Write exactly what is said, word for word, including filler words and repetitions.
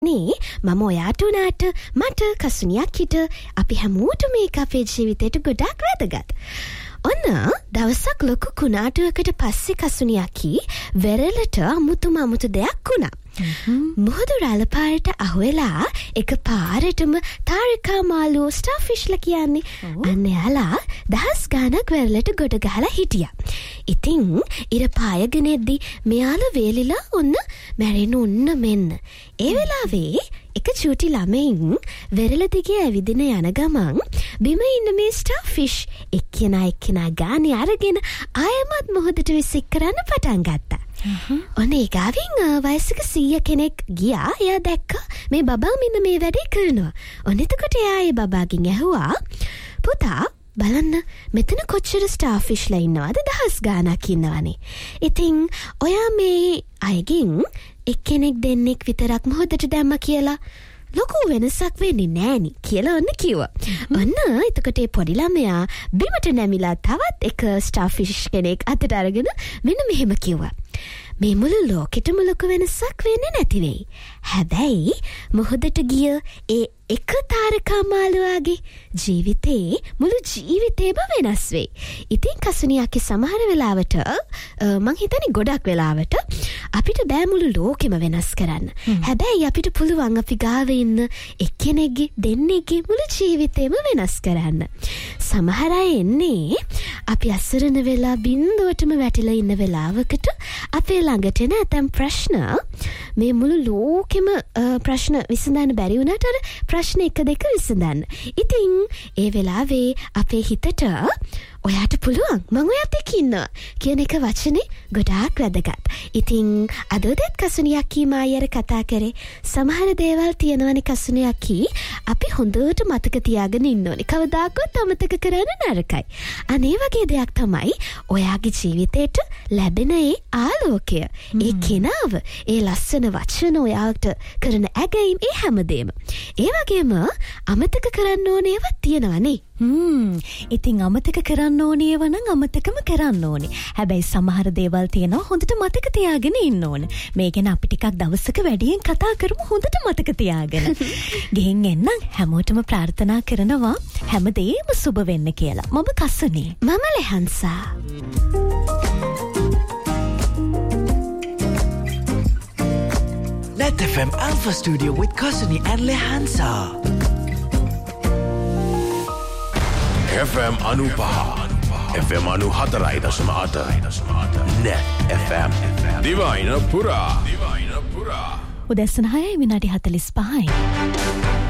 නේ මම ඔයාට උනාට මට කසුනියක් හිට අපි හැමෝටම මේක අපේ ජීවිතේට ගොඩක් වැදගත්. ඔන්න දවසක් ලොකු කුණාටුවකට පස්සේ කසුනියකි වෙරළට අමුතුම අමුතු දෙයක් වුණා. මුහුදු රළ පාරට අහුවෙලා එක පාරටම තාරිකා මාළුවෝ ස්ටාර්ෆිෂ්ලා කියන්නේ අන්න යාලා දහස් ගාණක් වෙරළට ගොඩ ගහලා හිටියා. ඉතින් ඉර පායගෙන එද්දි මෙයාලා වේලිලා ඔන්න මැරෙන්න ඔන්න මෙන්න. ඒ වෙලාවේ එක චූටි ළමයින් වෙරළ දිගේ ඇවිදින යන ගමන් බිම ඉන්න මේ ස්ටාර්ෆිෂ් එක්කෙනා එක්කෙනා ගානේ අරගෙන ආයමත් මොහොතට විසික් කරන්න පටන් ගත්තා. ඔන්න ඒ ගාවින් වයසක සීය කෙනෙක් ගියා. එයා දැක්කා මේ බබා මෙන්න මේ වැඩේ කරනවා. ඔන්න එතකොට එයා ඒ බබාගෙන් ඇහුවා පුතා බලන්න මෙතන කොච්චර ස්ටාර්ෆිෂ්ලා ඉන්නවද? දහස් ගාණක් ඉන්නවනේ. ඉතින් ඔයා මේ අයගෙන් එක්කෙනෙක් දෙන්නෙක් විතරක් මොහොතට දැම්ම කියලා ලොකු වෙනසක් වෙන්නේ නෑනි කියලා ඔන්න කිව්වා. ඔන්න එතකොට ඒ පොඩි ළමයා බිමට නැමිලා තවත් එක ස්ටාර්ෆිෂ් කෙනෙක් අතට අරගෙන මෙන්න මෙහෙම කිව්වා. මේ මුළු ලෝකෙටම ලොකු වෙනසක් වෙන්නේ නැති වෙයි. හැබැයි මොහොතට ගිය ඒ එක තාරකා මාළුවාගේ ජීවිතේ මුළු ජීවිතේම වෙනස් වෙයි. ඉතින් කසුනියක්ගේ සමහර වෙලාවට මං හිතන්නේ ගොඩක් වෙලාවට අපිට බෑ මුළු ලෝකෙම වෙනස් කරන්න. හැබැයි අපිට පුළුවන් අපි ගාව ඉන්න එක්කෙනෙක්ගේ දෙන්නෙක්ගේ මුළු ජීවිතේම වෙනස් කරන්න. සමහර අය එන්නේ අපි අසරණ වෙලා බින්දුවටම වැටිලා ඉන්න වෙලාවකට අපේ ළඟට එන ඇතම් ප්‍රශ්න මේ මුළු ලෝකෙම ප්‍රශ්න විසඳන්න බැරි වුණාට අර ප්‍රශ්න එක දෙක විසඳන්න. ඉතින් ඒ වෙලාවේ අපේ හිතට ඔයාට පුළුවන් මං ඔයත් එක්ක ඉන්නවා කියන එක වචනේ ගොඩාක් වැදගත්. ඉතින් අදදත් කසුනියක්කී මායර කතා කරේ සමහර දේවල් තියෙනවනේ කසුනියක්කී අපි හොඳට මතක තියාගෙන ඉන්න ඕනේ. කවදාකවත් අමතක කරන්න නරකයි. අනේ වගේ දෙයක් තමයි ඔයාගේ ජීවිතේට ලැබෙන ඒ ආලෝකය. ඒ කෙනාව, ඒ ලස්සන වචන ඔයාට කරන ඇගීම් ඒ හැමදේම. ඒ වගේම අමතක කරන්න ඕනේ ඒවා තියෙනවනේ. හ්ම් ඉතින් අමතක කරන්න ඕනේ ඒවා නම් අමතකම කරන්න ඕනේ. හැබැයි සමහර දේවල් තියෙනවා හොඳට මතක තියාගෙන ඉන්න ඕන. මේ ගැන අපි ටිකක් දවසක වැඩියෙන් කතා කරමු හොඳට මතක තියාගෙන. ගෙහින් එන්න හැමෝටම ප්‍රාර්ථනා කරනවා හැමදේම සුබ වෙන්න කියලා. මම කසුනේ. මම ලෙහන්සා. Net F M Alpha Studio with Kasuni and Lehansa. F M Anupaha F M Anu Hatarai Dasama Ata Net F M Divina Pura Divina Pura උදැසන හයයි විනාඩි හතළිස් පහයි.